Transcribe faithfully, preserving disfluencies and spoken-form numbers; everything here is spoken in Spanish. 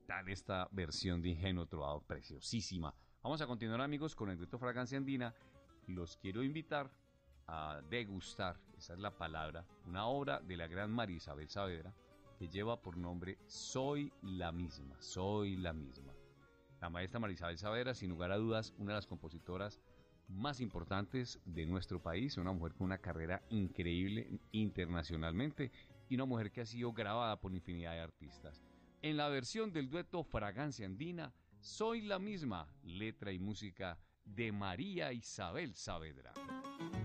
tal esta versión de Ingenuo Trovador? Preciosísima. Vamos a continuar, amigos, con el dueto Fragancia Andina. Los quiero invitar a degustar, esa es la palabra, una obra de la gran María Isabel Saavedra que lleva por nombre Soy la misma, soy la misma. La maestra María Isabel Saavedra, sin lugar a dudas, una de las compositoras más importantes de nuestro país, una mujer con una carrera increíble internacionalmente y una mujer que ha sido grabada por infinidad de artistas. En la versión del dueto Fragancia Andina, Soy la misma, letra y música de María Isabel Saavedra.